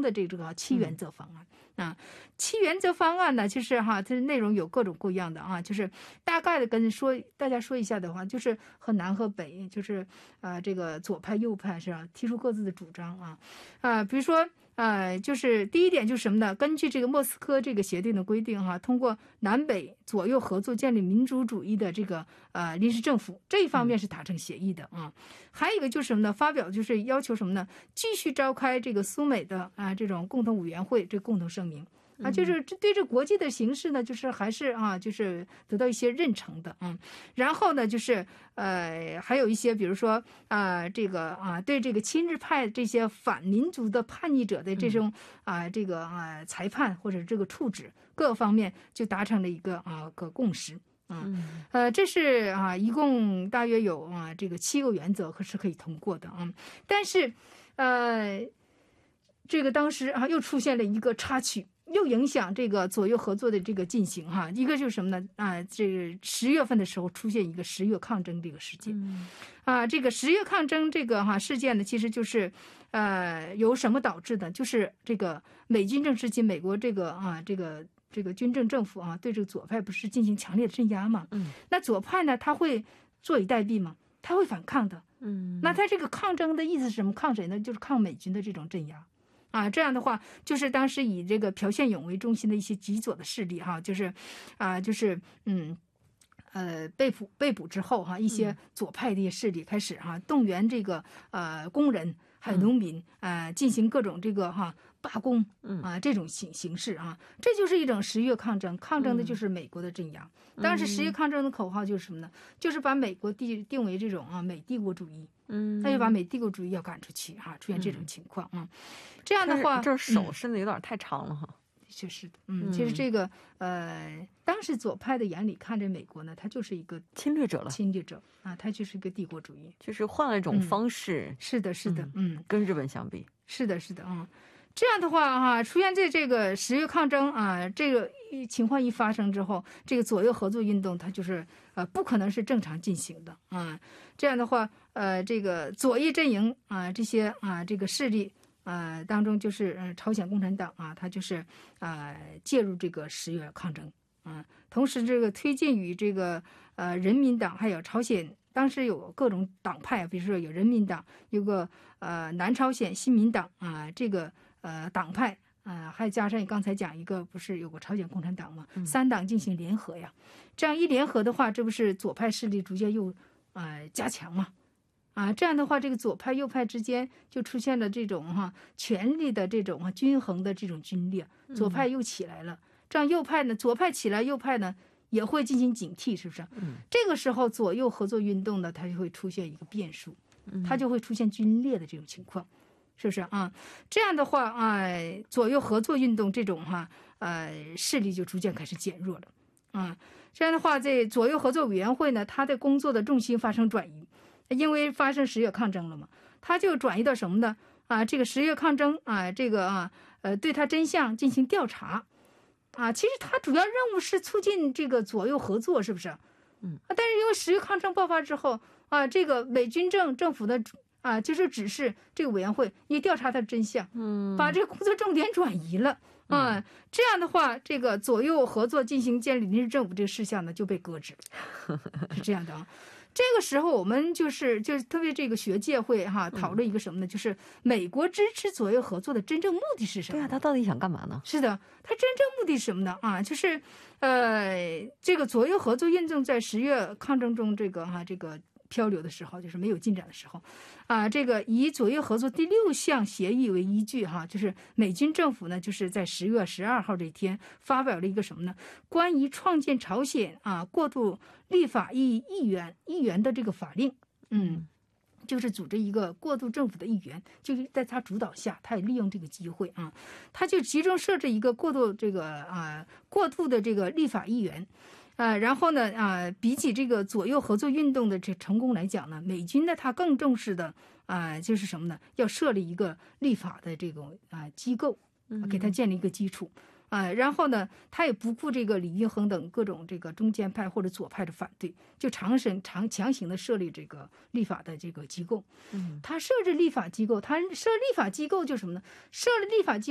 称的这个7原则方案。7原则方案呢，就是它的内容有各种各样的就是大概的跟大家说一下的话，就是和南和北，就是这个左派右派是吧，提出各自的主张比如说就是第一点就是什么呢？根据这个莫斯科这个协定的规定通过南北左右合作建立民主主义的这个临时政府，这一方面是达成协议的还有一个就是什么呢？发表就是要求什么呢？继续召开这个苏美的这种共同委员会这共同声明。就是对这国际的形势呢，就是还是就是得到一些认成的然后呢，就是还有一些，比如说这个对这个亲日派这些反民族的叛逆者的这种这个裁判或者这个处置，各方面就达成了一个个共识这是一共大约有这个7个原则是可以通过的但是这个当时又出现了一个插曲。又影响这个左右合作的这个进行一个就是什么呢这个10月份的时候出现一个10月抗争这个事件这个10月抗争这个事件呢，其实就是由什么导致的？就是这个美军政时期美国这个这个军政府对这个左派不是进行强烈的镇压嘛那左派呢他会坐以待毙吗？他会反抗的那他这个抗争的意思是什么？抗谁呢？就是抗美军的这种镇压这样的话，就是当时以这个朴宪勇为中心的一些极左的势力就是被捕之后一些左派的一些势力开始动员这个工人还有农民进行各种这个罢工这种形式这就是一种10月抗争，抗争的就是美国的镇压。当时10月抗争的口号就是什么呢？就是把美国定为这种美帝国主义。那就把美帝国主义要赶出去出现这种情况这样的话， 这手伸的有点太长了确实的其实这个当时左派的眼里看着美国呢，它就是一个侵略者它就是一个帝国主义， 就是换了一种方式是的跟日本相比是的这样的话出现在这个10月抗争这个情况一发生之后，这个左右合作运动它就是不可能是正常进行的这样的话这个左翼阵营这些这个势力当中就是朝鲜共产党它就是介入这个10月抗争同时这个推进与这个人民党还有朝鲜当时有各种党派，比如说有人民党，有个南朝鲜新民党这个党派还加上你刚才讲一个不是有个朝鲜共产党吗？3党进行联合呀，这样一联合的话，这不是左派势力逐渐又加强吗？这样的话，这个左派右派之间就出现了这种权力的这种均衡的这种军裂，左派又起来了，这样右派呢，左派起来，右派呢也会进行警惕，是不是？这个时候左右合作运动呢，它就会出现一个变数，它就会出现军裂的这种情况。是不是这样的话左右合作运动这种势力就逐渐开始减弱了这样的话，这左右合作委员会呢，它的工作的重心发生转移，因为发生10月抗争了嘛，它就转移到什么呢这个10月抗争这个对它真相进行调查其实它主要任务是促进这个左右合作，是不是？但是因为10月抗争爆发之后这个美军政府的就是指示这个委员会你调查它的真相，把这个工作重点转移了这样的话，这个左右合作进行建立临时政府这个事项呢就被搁置了是这样的这个时候我们就是特别这个学界会讨论一个什么呢？就是美国支持左右合作的真正目的是什么？ 对他到底想干嘛呢？ 是的，他真正目的是什么呢？就是这个左右合作运动在10月抗争中这个漂流的时候，就是没有进展的时候这个以左右合作第6项协议为依据就是美军政府呢就是在10月12号这一天发表了一个什么呢？关于创建朝鲜过渡立法议员的这个法令就是组织一个过渡政府的议员，就是在他主导下，他也利用这个机会他就集中设置一个过渡的这个立法议员然后呢比起这个左右合作运动的这成功来讲呢，美军呢他更重视的就是什么呢？要设立一个立法的这种机构，给他建立一个基础然后呢，他也不顾这个李运亨等各种这个中间派或者左派的反对，就强行的设立这个立法的这个机构。他设置立法机构，他设立法机构就是什么呢？设立立法机构